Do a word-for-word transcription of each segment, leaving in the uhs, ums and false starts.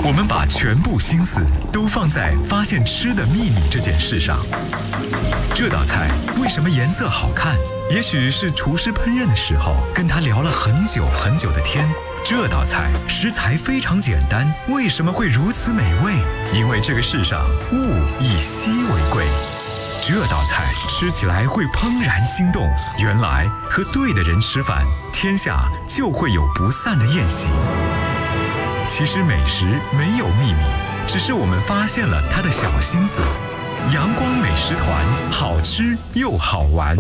我们把全部心思都放在发现吃的秘密这件事上。这道菜为什么颜色好看？也许是厨师烹饪的时候跟他聊了很久很久的天。这道菜食材非常简单，为什么会如此美味？因为这个世上物以稀为贵。这道菜吃起来会怦然心动，原来和对的人吃饭，天下就会有不散的宴席。其实美食没有秘密，只是我们发现了它的小心思。阳光美食团，好吃又好玩。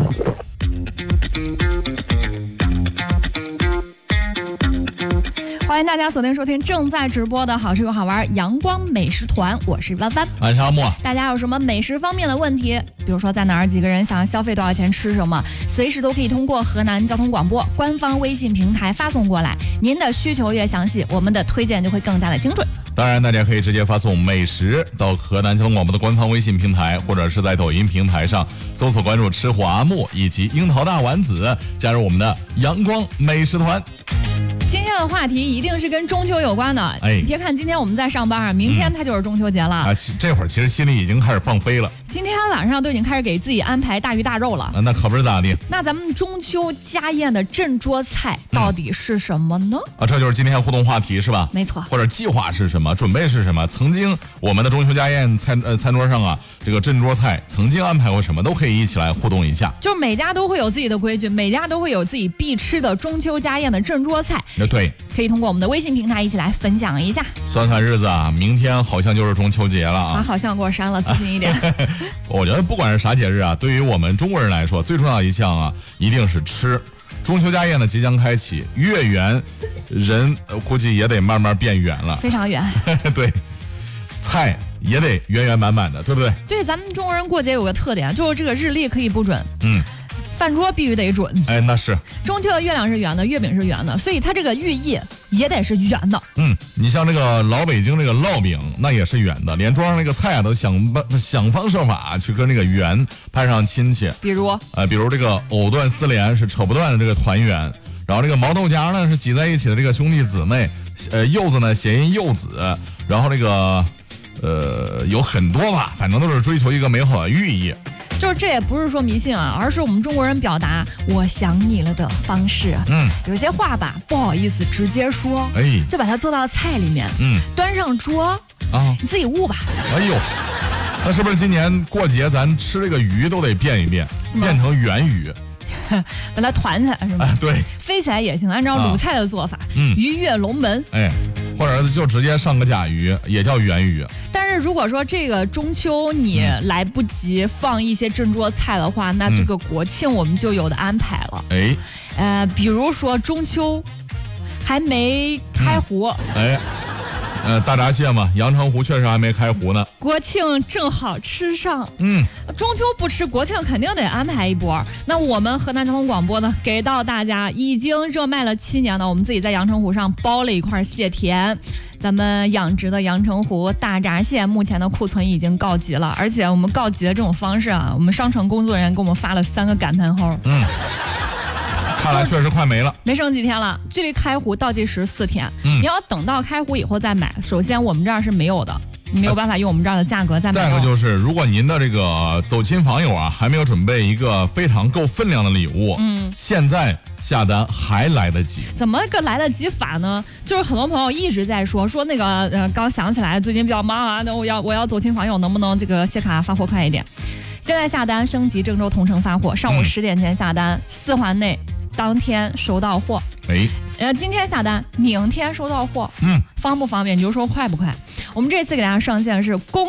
欢迎大家锁定收听正在直播的好吃又好玩阳光美食团，我是弯弯， 我是阿莫。 大家有什么美食方面的问题，比如说在哪儿几个人想要消费多少钱吃什么，随时都可以通过河南交通广播官方微信平台发送过来。您的需求越详细，我们的推荐就会更加的精准。 当然大家可以直接发送美食到河南交通广播的官方微信平台，或者是在抖音平台上搜索关注吃货阿莫以及樱桃大丸子，加入我们的阳光美食团。 今天的话题一定是跟中秋有关的。哎，别看今天我们在上班啊，明天它就是中秋节了、 嗯、啊。这会儿其实心里已经开始放飞了。 今天晚上都已经开始给自己安排大鱼大肉了。 啊、那可不是咋地。 那咱们中秋家宴的正桌菜到底是什么呢？ 嗯、啊，这就是今天互动话题是吧？ 没错。 或者计划是什么？准备是什么？曾经我们的中秋家宴餐呃餐桌上啊，这个正桌菜曾经安排过什么？都可以一起来互动一下。 就是每家都会有自己的规矩，每家都会有自己必吃的中秋家宴的正桌菜。 那对。 可以通过我们的微信平台一起来分享一下。 算算日子啊，明天好像就是中秋节了啊！ 啊，好像过山了，自信一点。 我觉得不管是啥节日啊，对于我们中国人来说，最重要的一项啊，一定是吃。中秋家宴呢即将开启，月圆人、呃、估计也得慢慢变圆了， 非常圆。 对，菜也得圆圆满满的，对不对？ 对，咱们中国人过节有个特点，就是这个日历可以不准。 嗯。 饭桌必须得准， 哎，那是中秋的月亮是圆的，月饼是圆的，所以它这个寓意也得是圆的。 嗯，你像这个老北京这个烙饼，那也是圆的，连桌上那个菜啊都想办想方设法去跟这个圆攀上亲戚。 比如， 呃，比如这个藕断丝连是扯不断的这个团圆，然后这个毛豆荚呢是挤在一起的这个兄弟姊妹，呃，柚子呢谐音柚子，然后这个呃有很多吧，反正都是追求一个美好的寓意。 就是这也不是说迷信啊，而是我们中国人表达我想你了的方式。 嗯， 有些话吧不好意思直接说，哎，就把它做到菜里面，嗯，端上桌啊，你自己悟吧。 哎呦，那是不是今年过节咱吃这个鱼都得变一变，变成圆鱼？ 把它团起来是吗？ 啊、对， 飞起来也行，按照鲁菜的做法，嗯，鱼跃龙门， 哎，或者就直接上个甲鱼，也叫圆鱼。 但是如果说这个中秋你来不及放一些正桌菜的话，嗯、那这个国庆我们就有的安排了。 哎， 呃，比如说中秋还没开湖， 嗯、哎。呃，大闸蟹嘛，阳澄湖确实还没开湖呢。 国庆正好吃上， 嗯， 中秋不吃，国庆肯定得安排一波。那我们河南交通广播呢，给到大家已经热卖了七年了，我们自己在阳澄湖上包了一块蟹田，咱们养殖的阳澄湖大闸蟹目前的库存已经告急了，而且我们告急的这种方式啊，我们商城工作人员给我们发了三个感叹号。 嗯。看来确实快没了， 没剩几天了，距离开湖倒计时四天。嗯，你要等到开湖以后再买，首先我们这儿是没有的，你没有办法用我们这儿的价格再买。 再一个就是，如果您的这个走亲访友啊，还没有准备一个非常够分量的礼物，嗯，现在下单还来得及。 怎么个来得及法呢？就是很多朋友一直在说说那个呃，刚想起来最近比较忙啊，那我要我要走亲访友，能不能这个谢卡发货快一点？现在下单升级郑州同城发货，上午十点前下单，四环内。当天收到货， 哎， 呃，今天下单，明天收到货，嗯，方不方便？你就说快不快？我们这次给大家上线是公